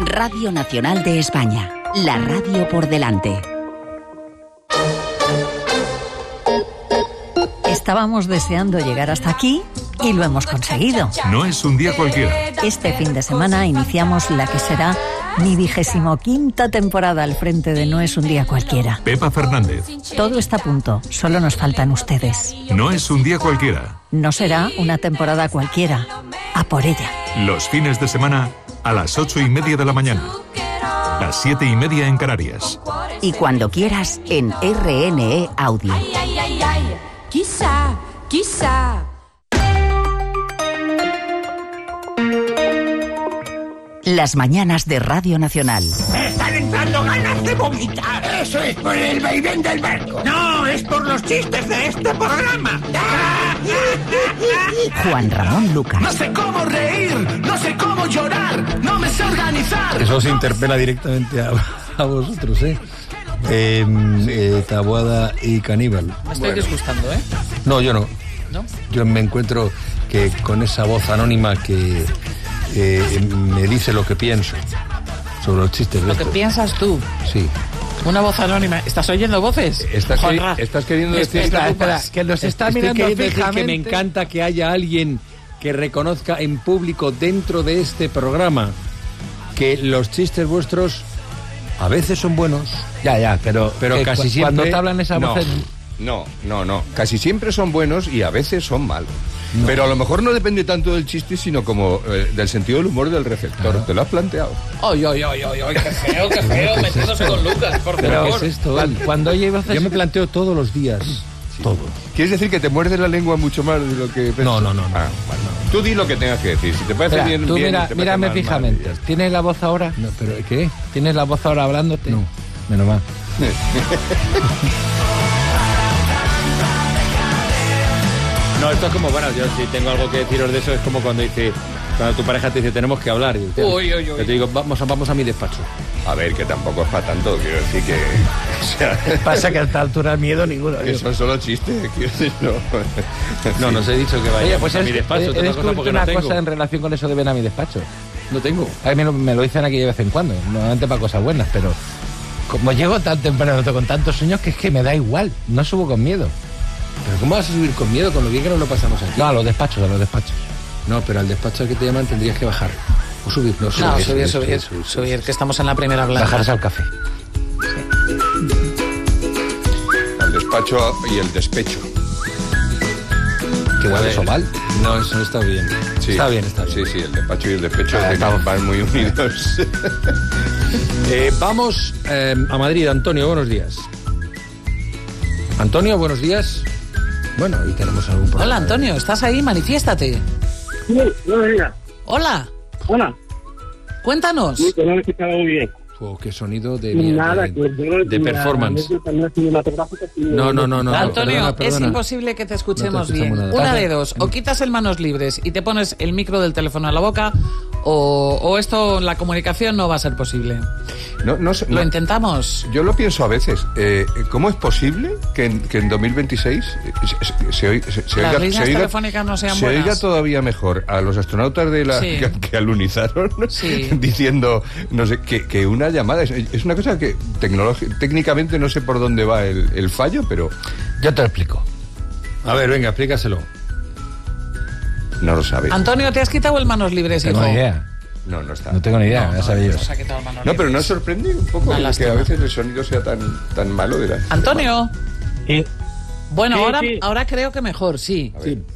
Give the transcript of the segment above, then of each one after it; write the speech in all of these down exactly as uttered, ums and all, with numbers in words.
Radio Nacional de España, la radio por delante. Estábamos deseando llegar hasta aquí y lo hemos conseguido. No es un día cualquiera. Este fin de semana iniciamos la que será mi vigésimo quinta temporada al frente de No es un día cualquiera. Pepa Fernández. Todo está a punto, solo nos faltan ustedes. No es un día cualquiera. No será una temporada cualquiera. A por ella. Los fines de semana a las ocho y media de la mañana. Las siete y media en Canarias. Y cuando quieras en R N E Audio. Ay, ay, ay, ay. Quizá, quizá. Las mañanas de Radio Nacional. ¡Me están entrando ganas de vomitar! ¡Eso es por el vaivén del barco! ¡No, es por los chistes de este programa! Juan Ramón Lucas. No sé cómo reír, no sé cómo llorar, no me sé organizar. Eso os interpela directamente a, a vosotros, ¿eh? Eh, eh, Taboada y Caníbal. Me estoy bueno. disgustando, ¿eh? No, yo no. ¿No? Yo me encuentro que con esa voz anónima que eh, me dice lo que pienso sobre los chistes de Lo esto. que piensas tú. Sí. Una voz anónima. ¿Estás oyendo voces? ¿Estás, queri- estás queriendo decir espera, espera, que nos está Estoy mirando queriendo decir fijamente? que Que me encanta que haya alguien que reconozca en público dentro de este programa que los chistes vuestros a veces son buenos. Ya, ya, pero, pero eh, casi cu- siempre cuando te hablan esa no. voz... No, no, no. Casi siempre son buenos y a veces son malos. No. Pero a lo mejor no depende tanto del chiste, sino como eh, del sentido del humor del receptor. Claro. ¿Te lo has planteado? Ay, ay, ay, ay, ay, qué feo, qué feo, metiéndose con Lucas, por Pero favor. ¿qué es esto? Cuando, cuando oye voces... Yo me planteo todos los días. Sí. Todo. ¿Quieres decir que te muerdes la lengua mucho más de lo que piensas? No, no, no. no, ah, bueno. no. Tú di lo que tengas que decir. Si te parece Espera, bien, tú bien, mira, te mírame parece mal, fijamente. mal, ¿Tienes la voz ahora? No, pero ¿qué? ¿Tienes la voz ahora hablándote? No, menos mal. No, esto es como, bueno, yo si tengo algo que deciros de eso, es como cuando dice, cuando tu pareja te dice, tenemos que hablar. Y te, uy, uy, uy. Yo te digo, vamos a, vamos a mi despacho. A ver, que tampoco es para tanto, quiero decir que... O sea, Pasa que a esta altura el miedo ninguno. que son solo chistes, quiero decir, no. No, nos he dicho que vaya Oye, pues a es, mi despacho. he, he descubierto una no tengo. cosa en relación con eso de ven a mi despacho. No tengo. A mí me lo, me lo dicen aquí de vez en cuando, normalmente para cosas buenas, pero como llego tan temprano con tantos sueños que es que me da igual, no subo con miedo. ¿Pero cómo vas a subir con miedo con lo bien que nos lo pasamos aquí? No, a los despachos, a los despachos. No, pero al despacho al que te llaman tendrías que bajar. O subir, no, subir. No, subir, subir, subir, subir, subir, que estamos en la primera planta. Bajarse al café. Al despacho y el despecho. Que igual eso mal. No, eso está bien. Sí. Está bien, está bien. Sí, sí, el despacho y el despecho Ah, de- estamos- van muy unidos. Eh, vamos eh, a Madrid. Antonio, buenos días. Antonio, buenos días. Bueno, y tenemos algún problema. Hola, Antonio, ¿estás ahí? Manifiéstate. Sí, buenos días. Hola, Hola. cuéntanos. Sí, que no me escuchaba muy bien. Oh, qué sonido de, Y nada, de, que yo de la performance. anécdota no es cinematográfica, sino- No, no, no, no. Antonio, perdona, perdona. es imposible que te escuchemos No te escuchamos bien. nada. Una de dos, o quitas el manos libres y te pones el micro del teléfono a la boca, o, o esto, la comunicación no va a ser posible. No, no, sé, Lo no. intentamos. Yo lo pienso a veces. Eh, ¿Cómo es posible que en, que en dos mil veintiséis se, se, se oiga, se, se Las oiga, líneas se oiga- telefónicas no sean se buenas? oiga todavía mejor a los astronautas de la Sí. que, que alunizaron Sí. diciendo no sé que, que una llamada es, es una cosa que tecnologi- técnicamente no sé por dónde va el, el fallo, pero Yo te lo explico. A ver, venga, explícaselo. no lo sabe. Antonio, ¿te has quitado el manos libres, No tengo hijo? ni idea. No, no está. No tengo ni idea, ya sabía yo. Nos ha quitado el manos No, pero libres. nos sorprende un poco Una que lástima. a veces el sonido sea tan, tan malo de la... Antonio. Sí. Bueno, Sí, ahora, sí. ahora creo que mejor, sí. A ver. Sí.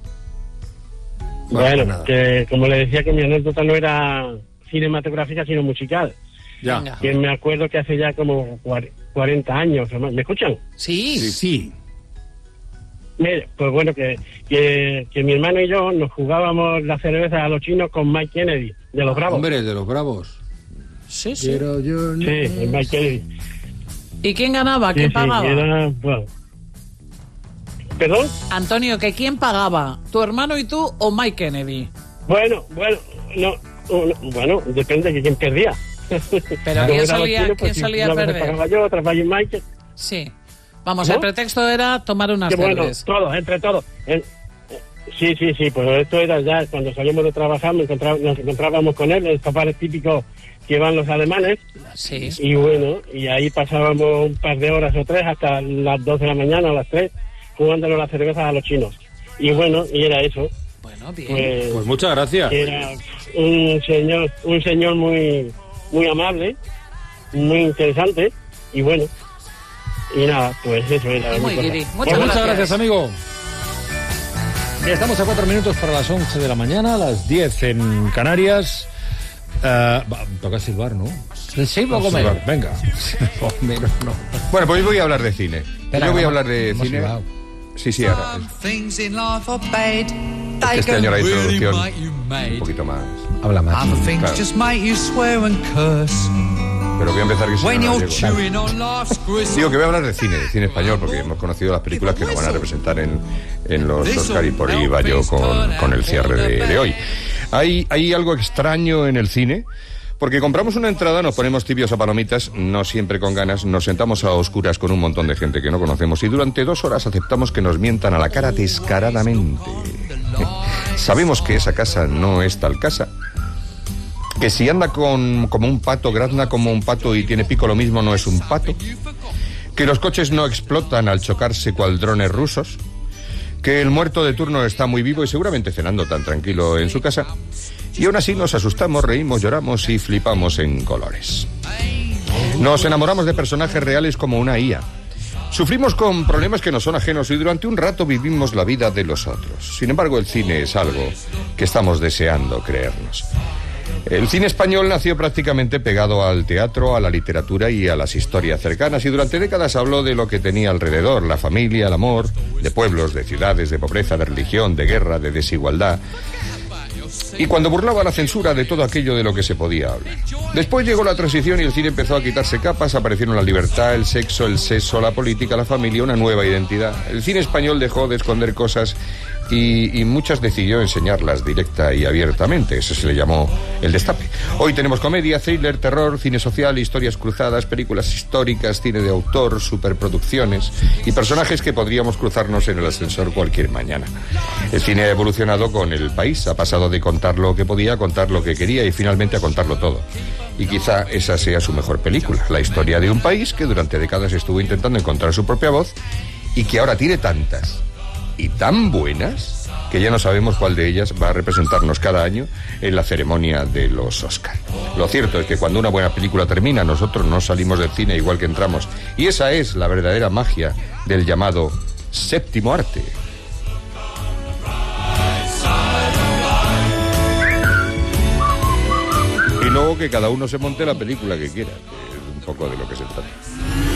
Bueno, nada. que como le decía que mi anécdota no era cinematográfica, sino musical. Ya. Venga. Que me acuerdo que hace ya como cuar- cuarenta años. o más. ¿Me escuchan? Sí. Sí. Mire, pues bueno, que, que, que mi hermano y yo nos jugábamos la cerveza a los chinos con Mike Kennedy, de los Bravos. Hombre, de los bravos. Sí, sí. Quiero yo... Sí, el Mike Kennedy. ¿Y quién ganaba? ¿Quién Sí, sí, pagaba? que era, bueno. ¿Perdón? Antonio, ¿que quién pagaba? ¿Tu hermano y tú o Mike Kennedy? Bueno, bueno, no, no, bueno, depende de quién perdía. Pero Como ¿quién era solía- los chinos, quién pues, solía una vez perder? pagaba yo, otra vez Mike. Sí. Vamos, ¿No? el pretexto era tomar unas Que bueno, cervezas. todos, entre todos. En- Sí, sí, sí, pues esto era ya cuando salíamos de trabajar, me encontraba- nos encontrábamos con él, estos bares típicos que van los alemanes. Sí. Y bueno, y ahí pasábamos un par de horas o tres hasta las dos de la mañana, a las tres, jugándonos las cervezas a los chinos. Y bueno, y era eso. Bueno, bien. Pues, Pues muchas gracias. era un señor, un señor muy, muy amable, muy interesante, y bueno, y nada, pues eso era. Muy mi cosa. guiri. Muchas Pues muchas gracias. gracias, amigo. Ya estamos a cuatro minutos para las once de la mañana, las diez en Canarias. Eh, va, toca silbar, ¿no? Sí, poco Vamos a menos. silbar, venga. O menos, no. Bueno, pues hoy voy a hablar de cine. Espera, Yo voy a vamos- hablar de hemos cine. silbado. Sí, sí, ahora. Things in life are bad. Este año la introducción make you un mad. poquito más. Habla más. Other things Claro. just make you swear and curse. Pero voy a empezar que si When no, no you're llego. chewing on life's gristle. Digo que voy a hablar de cine, de cine español, porque hemos conocido las películas que nos van a representar en, en los Oscar y por ahí va yo con, con el cierre de, de hoy. Hay, hay algo extraño en el cine, porque compramos una entrada, nos ponemos tibios a palomitas, no siempre con ganas, nos sentamos a oscuras con un montón de gente que no conocemos y durante dos horas aceptamos que nos mientan a la cara descaradamente. Sabemos que esa casa no es tal casa. Que si anda con, como un pato, grazna como un pato y tiene pico lo mismo, no es un pato. Que los coches no explotan al chocarse cual drones rusos. Que el muerto de turno está muy vivo y seguramente cenando tan tranquilo en su casa. Y aún así nos asustamos, reímos, lloramos y flipamos en colores. Nos enamoramos de personajes reales como una I A. Sufrimos con problemas que nos son ajenos y durante un rato vivimos la vida de los otros. Sin embargo, el cine es algo que estamos deseando creernos. El cine español nació prácticamente pegado al teatro, a la literatura y a las historias cercanas y durante décadas habló de lo que tenía alrededor, la familia, el amor, de pueblos, de ciudades, de pobreza, de religión, de guerra, de desigualdad. Y cuando burlaba la censura de todo aquello de lo que se podía hablar. Después llegó la transición y el cine empezó a quitarse capas, aparecieron la libertad, el sexo, el sexo, la política, la familia, una nueva identidad. El cine español dejó de esconder cosas y, y muchas decidió enseñarlas directa y abiertamente. Eso se le llamó el destape. Hoy tenemos comedia, thriller, terror, cine social, historias cruzadas, películas históricas, cine de autor, superproducciones y personajes que podríamos cruzarnos en el ascensor cualquier mañana. El cine ha evolucionado con el país, ha pasado de contar lo que podía a contar lo que quería y finalmente a contarlo todo. Y quizá esa sea su mejor película, la historia de un país que durante décadas estuvo intentando encontrar su propia voz y que ahora tiene tantas y tan buenas que ya no sabemos cuál de ellas va a representarnos cada año en la ceremonia de los Oscar. Lo cierto es que cuando una buena película termina, nosotros no salimos del cine igual que entramos. Y esa es la verdadera magia del llamado séptimo arte. Y luego que cada uno se monte la película que quiera, que es un poco de lo que se trata.